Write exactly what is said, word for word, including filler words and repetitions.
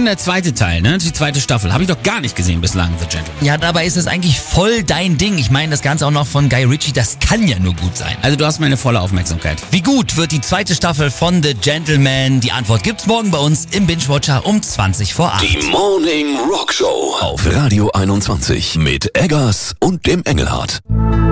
schon der zweite Teil, ne? Die zweite Staffel. Habe ich doch gar nicht gesehen bislang, The Gentleman. Ja, dabei ist es eigentlich voll dein Ding. Ich meine, das Ganze auch noch von Guy Ritchie, das kann ja nur gut sein. Also du hast meine volle Aufmerksamkeit. Wie gut wird die zweite Staffel von The Gentleman? Die Antwort gibt's morgen bei uns im Binge-Watcher um zwanzig vor acht. Die Morning Rock Show auf Radio einundzwanzig mit Eggers und dem Engelhardt.